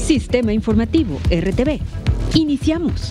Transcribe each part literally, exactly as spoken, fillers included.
Sistema Informativo R T V. Iniciamos.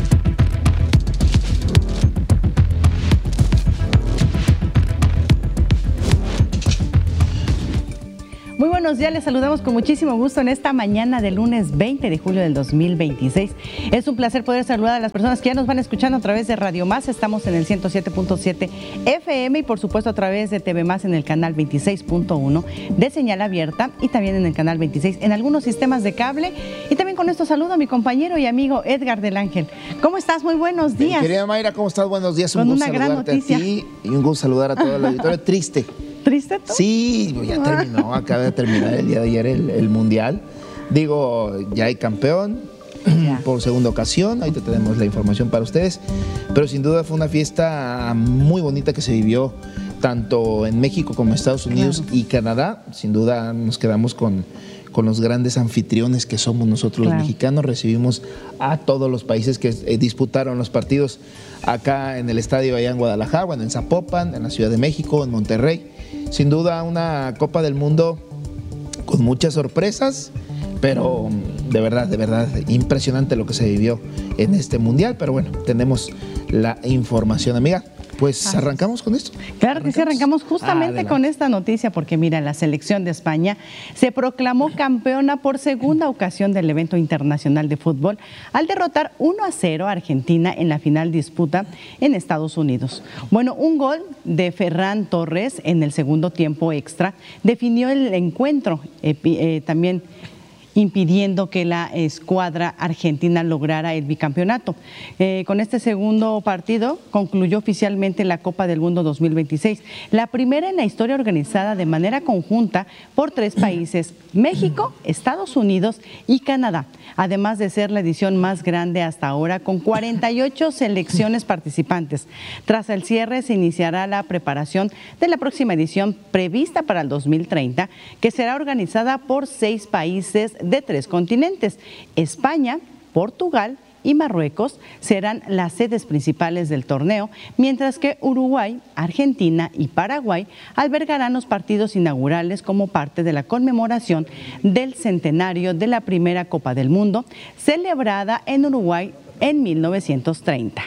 Muy buenos días, les saludamos con muchísimo gusto en esta mañana del lunes veinte de julio del dos mil veintiséis. Es un placer poder saludar a las personas que ya nos van escuchando a través de Radio Más. Estamos en el ciento siete punto siete F M y por supuesto a través de T V Más en el canal veintiséis punto uno de señal abierta y también en el canal veintiséis en algunos sistemas de cable. Y también con esto saludo a mi compañero y amigo Edgar del Ángel. ¿Cómo estás? Muy buenos días. Bien, querida Mayra, ¿cómo estás? Buenos días. Un con gusto una gran saludarte noticia. a ti y un gusto saludar a todo el auditorio. Triste. ¿Triste tú? Sí, ya terminó, acaba de terminar el día de ayer el, el Mundial. Digo, ya hay campeón ya. Por segunda ocasión, ahorita tenemos la información para ustedes, pero sin duda fue una fiesta muy bonita que se vivió tanto en México como en Estados Unidos claro. y Canadá. Sin duda nos quedamos con, con los grandes anfitriones que somos nosotros claro. los mexicanos. Recibimos a todos los países que eh, disputaron los partidos acá en el estadio allá en Guadalajara, bueno, en Zapopan, en la Ciudad de México, en Monterrey. Sin duda una Copa del Mundo con muchas sorpresas, pero de verdad, de verdad, impresionante lo que se vivió en este Mundial. Pero bueno, tenemos la información, amiga. Pues arrancamos con esto. Claro que sí, arrancamos justamente con esta noticia porque mira, la selección de España se proclamó campeona por segunda ocasión del evento internacional de fútbol al derrotar uno a cero a Argentina en la final disputa en Estados Unidos. Bueno, un gol de Ferran Torres en el segundo tiempo extra definió el encuentro, eh, eh, también impidiendo que la escuadra argentina lograra el bicampeonato. Eh, con este segundo partido concluyó oficialmente la Copa del Mundo dos mil veintiséis, la primera en la historia organizada de manera conjunta por tres países, México, Estados Unidos y Canadá, además de ser la edición más grande hasta ahora con cuarenta y ocho selecciones participantes. Tras el cierre se iniciará la preparación de la próxima edición prevista para el dos mil treinta, que será organizada por seis países de tres continentes. España, Portugal y Marruecos serán las sedes principales del torneo, mientras que Uruguay, Argentina y Paraguay albergarán los partidos inaugurales como parte de la conmemoración del centenario de la primera Copa del Mundo, celebrada en Uruguay en mil novecientos treinta.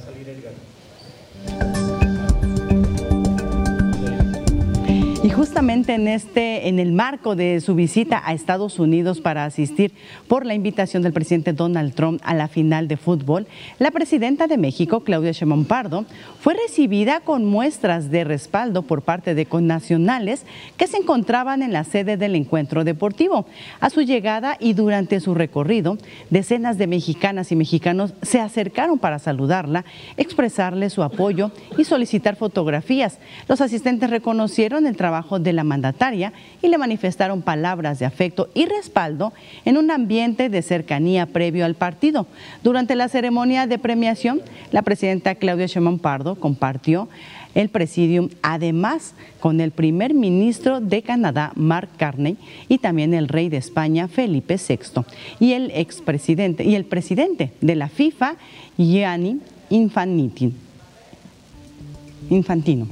Y justamente en este, en el marco de su visita a Estados Unidos para asistir por la invitación del presidente Donald Trump a la final de fútbol, la presidenta de México, Claudia Sheinbaum Pardo, fue recibida con muestras de respaldo por parte de connacionales que se encontraban en la sede del encuentro deportivo. A su llegada y durante su recorrido, decenas de mexicanas y mexicanos se acercaron para saludarla, expresarle su apoyo y solicitar fotografías. Los asistentes reconocieron el trabajo de la mandataria y le manifestaron palabras de afecto y respaldo en un ambiente de cercanía previo al partido. Durante la ceremonia de premiación, la presidenta Claudia Sheinbaum Pardo compartió el presidium, además con el primer ministro de Canadá, Mark Carney, y también el rey de España, Felipe sexto, y el expresidente y el presidente de la FIFA, Gianni Infantino. Infantino.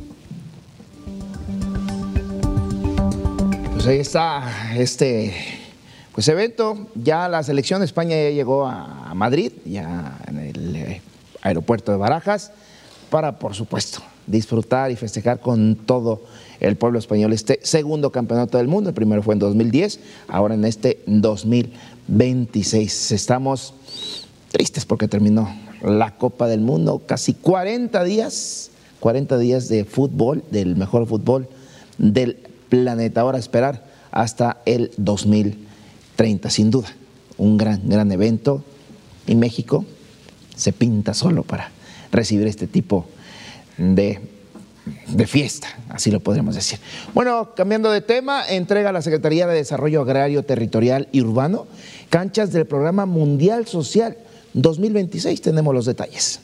Pues ahí está este pues evento. Ya la selección de España ya llegó a Madrid, ya en el aeropuerto de Barajas, para, por supuesto, disfrutar y festejar con todo el pueblo español este segundo campeonato del mundo. El primero fue en dos mil diez, ahora en este dos mil veintiséis. Estamos tristes porque terminó la Copa del Mundo, casi cuarenta días, cuarenta días de fútbol, del mejor fútbol del planeta. Ahora esperar hasta el dos mil treinta, sin duda, un gran, gran evento, y México se pinta solo para recibir este tipo de, de fiesta, así lo podríamos decir. Bueno, cambiando de tema, entrega a la Secretaría de Desarrollo Agrario, Territorial y Urbano canchas del Programa Mundial Social dos mil veintiséis. Tenemos los detalles.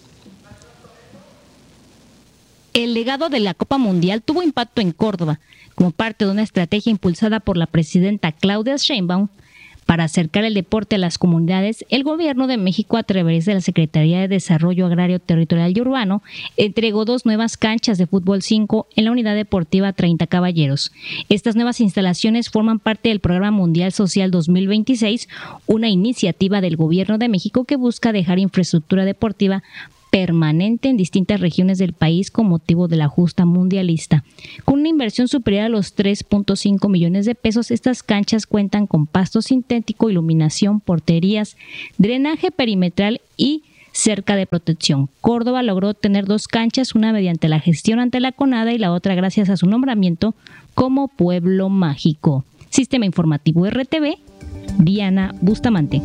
El legado de la Copa Mundial tuvo impacto en Córdoba, como parte de una estrategia impulsada por la presidenta Claudia Sheinbaum Para acercar el deporte a las comunidades, el Gobierno de México, a través de la Secretaría de Desarrollo Agrario, Territorial y Urbano, entregó dos nuevas canchas de fútbol cinco en la Unidad Deportiva treinta Caballeros. Estas nuevas instalaciones forman parte del Programa Mundial Social dos mil veintiséis, una iniciativa del Gobierno de México que busca dejar infraestructura deportiva permanente en distintas regiones del país con motivo de la justa mundialista. Con una inversión superior a los tres punto cinco millones de pesos, estas canchas cuentan con pasto sintético, iluminación, porterías, drenaje perimetral y cerca de protección. Córdoba logró tener dos canchas, una mediante la gestión ante la CONADA y la otra gracias a su nombramiento como Pueblo Mágico. Sistema Informativo R T V, Diana Bustamante.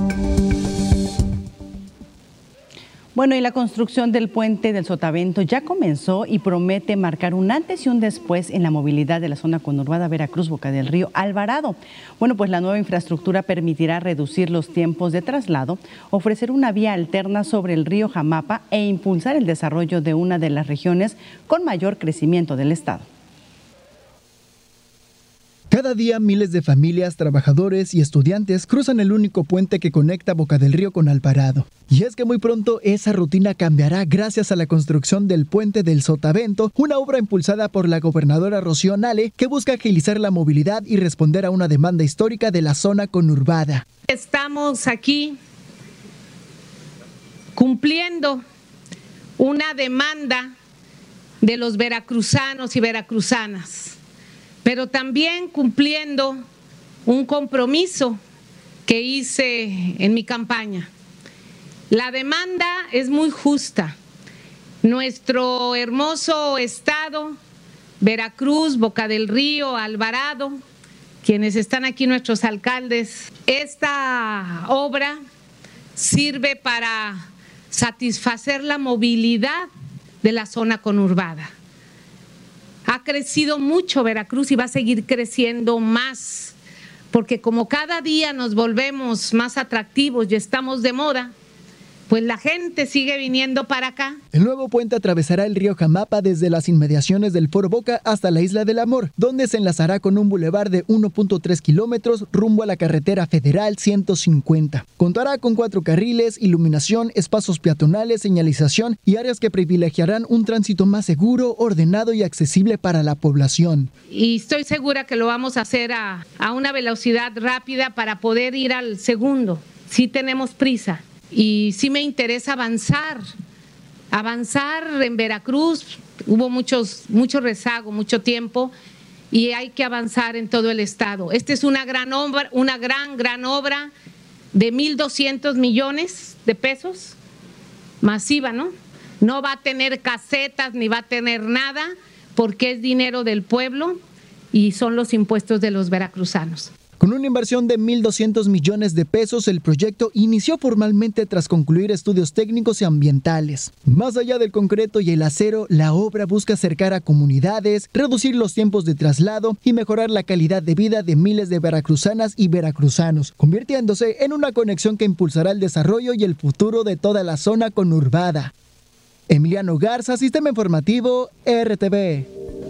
Bueno, y la construcción del puente del Sotavento ya comenzó y promete marcar un antes y un después en la movilidad de la zona conurbada Veracruz-Boca del Río Alvarado. Bueno, pues la nueva infraestructura permitirá reducir los tiempos de traslado, ofrecer una vía alterna sobre el río Jamapa e impulsar el desarrollo de una de las regiones con mayor crecimiento del estado. Cada día miles de familias, trabajadores y estudiantes cruzan el único puente que conecta Boca del Río con Alvarado. Y es que muy pronto esa rutina cambiará gracias a la construcción del puente del Sotavento, una obra impulsada por la gobernadora Rocío Nale que busca agilizar la movilidad y responder a una demanda histórica de la zona conurbada. Estamos aquí cumpliendo una demanda de los veracruzanos y veracruzanas, pero también cumpliendo un compromiso que hice en mi campaña. La demanda es muy justa. Nuestro hermoso estado, Veracruz, Boca del Río, Alvarado, quienes están aquí, nuestros alcaldes, esta obra sirve para satisfacer la movilidad de la zona conurbada. Ha crecido mucho Veracruz y va a seguir creciendo más, porque como cada día nos volvemos más atractivos y estamos de moda, pues la gente sigue viniendo para acá. El nuevo puente atravesará el río Jamapa desde las inmediaciones del Foro Boca hasta la Isla del Amor, donde se enlazará con un bulevar de uno punto tres kilómetros rumbo a la carretera federal ciento cincuenta. Contará con cuatro carriles, iluminación, espacios peatonales, señalización y áreas que privilegiarán un tránsito más seguro, ordenado y accesible para la población. Y estoy segura que lo vamos a hacer a, a una velocidad rápida para poder ir al segundo. Sí tenemos prisa. Y sí me interesa avanzar, avanzar en Veracruz. Hubo muchos, mucho rezago, mucho tiempo, y hay que avanzar en todo el estado. Esta es una gran obra, una gran, gran obra de mil doscientos millones de pesos, masiva, ¿no? No va a tener casetas ni va a tener nada, porque es dinero del pueblo y son los impuestos de los veracruzanos. Con una inversión de mil doscientos millones de pesos, el proyecto inició formalmente tras concluir estudios técnicos y ambientales. Más allá del concreto y el acero, la obra busca acercar a comunidades, reducir los tiempos de traslado y mejorar la calidad de vida de miles de veracruzanas y veracruzanos, convirtiéndose en una conexión que impulsará el desarrollo y el futuro de toda la zona conurbada. Emiliano Garza, Sistema Informativo R T V.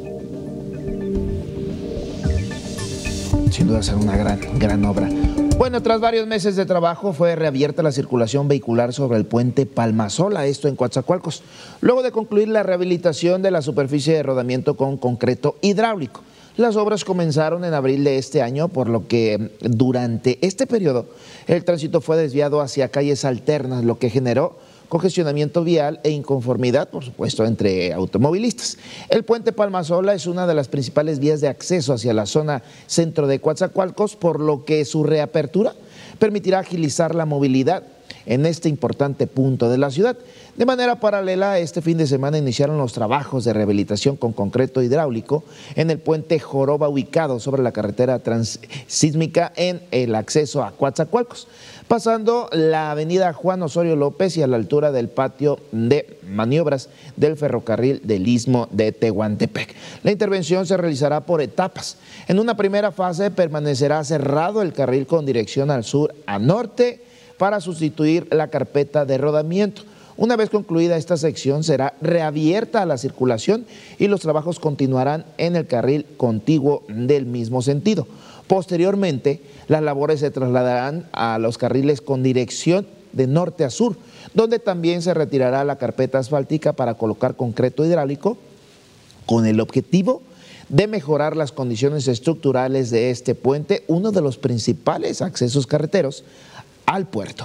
Sin duda será una gran, gran obra. Bueno, tras varios meses de trabajo fue reabierta la circulación vehicular sobre el puente Palmasola, esto en Coatzacoalcos, luego de concluir la rehabilitación de la superficie de rodamiento con concreto hidráulico. Las obras comenzaron en abril de este año, por lo que durante este periodo el tránsito fue desviado hacia calles alternas, lo que generó congestionamiento vial e inconformidad, por supuesto, entre automovilistas. El puente Palmasola es una de las principales vías de acceso hacia la zona centro de Coatzacoalcos, por lo que su reapertura permitirá agilizar la movilidad en este importante punto de la ciudad. De manera paralela, este fin de semana iniciaron los trabajos de rehabilitación con concreto hidráulico en el puente Joroba, ubicado sobre la carretera transísmica en el acceso a Coatzacoalcos, pasando la avenida Juan Osorio López y a la altura del patio de maniobras del ferrocarril del Istmo de Tehuantepec. La intervención se realizará por etapas. En una primera fase permanecerá cerrado el carril con dirección al sur a norte para sustituir la carpeta de rodamiento. Una vez concluida esta sección, será reabierta a la circulación y los trabajos continuarán en el carril contiguo del mismo sentido. Posteriormente, las labores se trasladarán a los carriles con dirección de norte a sur, donde también se retirará la carpeta asfáltica para colocar concreto hidráulico con el objetivo de mejorar las condiciones estructurales de este puente, uno de los principales accesos carreteros al puerto.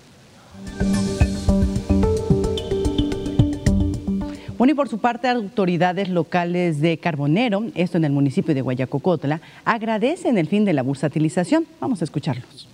Bueno, y por su parte, autoridades locales de Carbonero, esto en el municipio de Guayacocotla, agradecen el fin de la bursatilización. Vamos a escucharlos.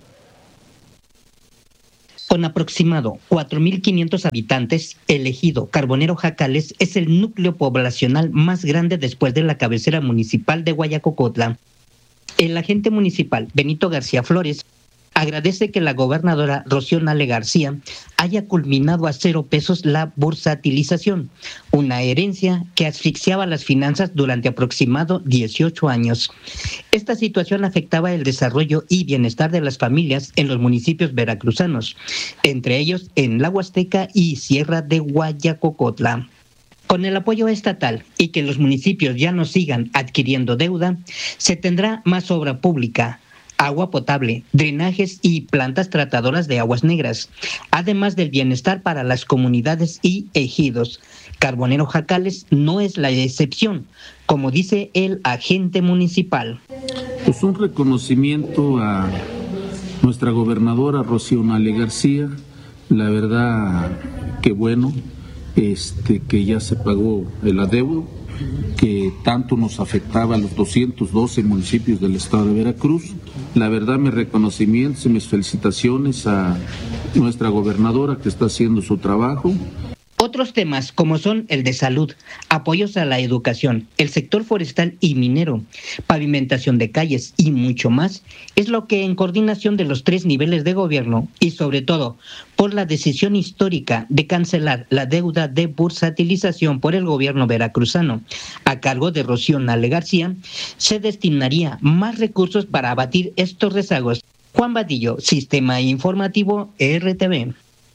Con aproximado cuatro mil quinientos habitantes, el ejido Carbonero Jacales es el núcleo poblacional más grande después de la cabecera municipal de Guayacocotla. El agente municipal Benito García Flores agradece que la gobernadora Rocío Nale García haya culminado a cero pesos la bursatilización, una herencia que asfixiaba las finanzas durante aproximado dieciocho años. Esta situación afectaba el desarrollo y bienestar de las familias en los municipios veracruzanos, entre ellos en la Huasteca y Sierra de Guayacocotla. Con el apoyo estatal y que los municipios ya no sigan adquiriendo deuda, se tendrá más obra pública, agua potable, drenajes y plantas tratadoras de aguas negras, además del bienestar para las comunidades y ejidos. Carbonero Jacales no es la excepción, como dice el agente municipal. Pues un reconocimiento a nuestra gobernadora Rocío Nale García, la verdad que bueno, este, que ya se pagó el adeudo, que tanto nos afectaba a los doscientos doce municipios del estado de Veracruz. La verdad, mis reconocimientos y mis felicitaciones a nuestra gobernadora que está haciendo su trabajo. Otros temas como son el de salud, apoyos a la educación, el sector forestal y minero, pavimentación de calles y mucho más, es lo que en coordinación de los tres niveles de gobierno y sobre todo por la decisión histórica de cancelar la deuda de bursatilización por el gobierno veracruzano a cargo de Rocío Nale García, se destinaría más recursos para abatir estos rezagos. Juan Vadillo, Sistema Informativo R T V.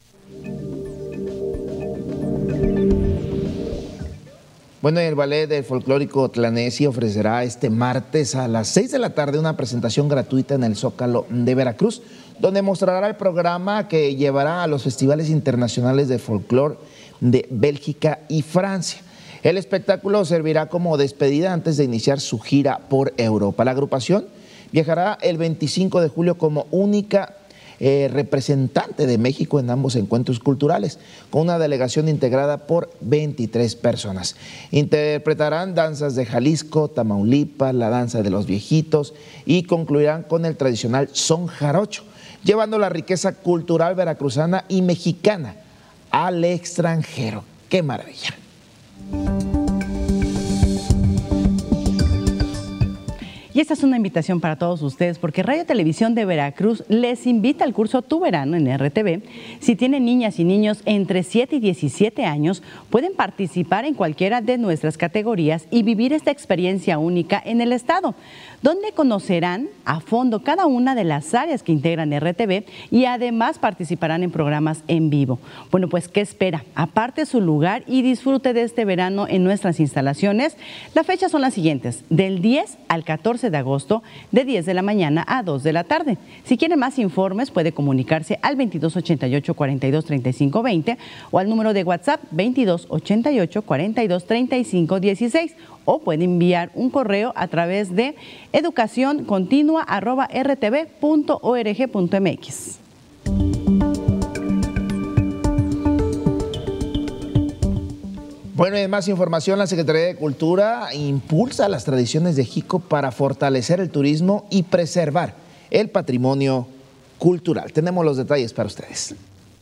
Bueno, el Ballet del Folclórico Tlanesi ofrecerá este martes a las seis de la tarde una presentación gratuita en el Zócalo de Veracruz, donde mostrará el programa que llevará a los festivales internacionales de folclore de Bélgica y Francia. El espectáculo servirá como despedida antes de iniciar su gira por Europa. La agrupación viajará el veinticinco de julio como única Eh, representante de México en ambos encuentros culturales, con una delegación integrada por veintitrés personas. Interpretarán danzas de Jalisco, Tamaulipas, la danza de los viejitos y concluirán con el tradicional son jarocho, llevando la riqueza cultural veracruzana y mexicana al extranjero. ¡Qué maravilla! Y esta es una invitación para todos ustedes, porque Radio Televisión de Veracruz les invita al curso Tu Verano en R T V. Si tienen niñas y niños entre siete y diecisiete años, pueden participar en cualquiera de nuestras categorías y vivir esta experiencia única en el estado, donde conocerán a fondo cada una de las áreas que integran R T V y además participarán en programas en vivo. Bueno, pues, ¿qué espera? Aparte su lugar y disfrute de este verano en nuestras instalaciones. Las fechas son las siguientes: del diez al catorce de agosto, de diez de la mañana a dos de la tarde. Si quieren más informes, puede comunicarse al veintidós ochenta y ocho, cuarenta y dos, treinta y cinco, veinte o al número de WhatsApp veintidós ochenta y ocho, cuarenta y dos, treinta y cinco, dieciséis, o puede enviar un correo a través de educación continua arroba r t v punto org punto m x. Bueno, y más información, la Secretaría de Cultura impulsa las tradiciones de Jico para fortalecer el turismo y preservar el patrimonio cultural. Tenemos los detalles para ustedes.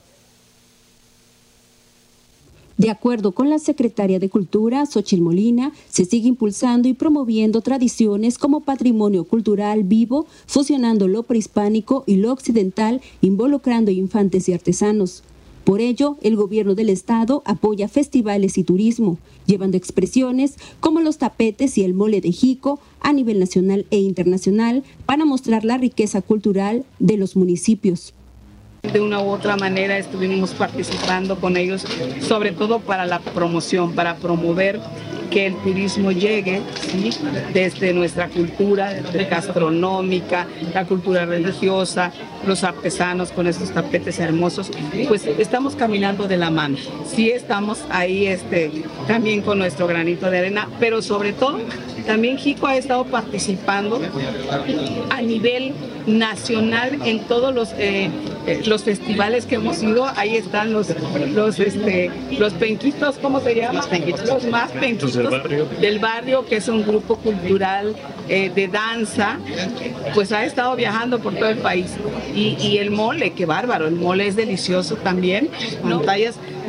De acuerdo con la secretaria de Cultura, Xóchitl Molina, se sigue impulsando y promoviendo tradiciones como patrimonio cultural vivo, fusionando lo prehispánico y lo occidental, involucrando infantes y artesanos. Por ello, el gobierno del estado apoya festivales y turismo, llevando expresiones como los tapetes y el mole de Jico a nivel nacional e internacional para mostrar la riqueza cultural de los municipios. De una u otra manera estuvimos participando con ellos, sobre todo para la promoción, para promover que el turismo llegue, ¿sí? Desde nuestra cultura gastronómica, la cultura religiosa, los artesanos con estos tapetes hermosos, pues estamos caminando de la mano. Sí estamos ahí este, también con nuestro granito de arena, pero sobre todo también Jico ha estado participando a nivel nacional en todos los, eh, los festivales que hemos ido. Ahí están los, los, este, los penquitos, ¿cómo se llama? Los, penquitos. Los más penquitos del barrio. del barrio, que es un grupo cultural eh, de danza, pues ha estado viajando por todo el país. Y, y el mole, qué bárbaro, el mole es delicioso también, ¿no? Pantallas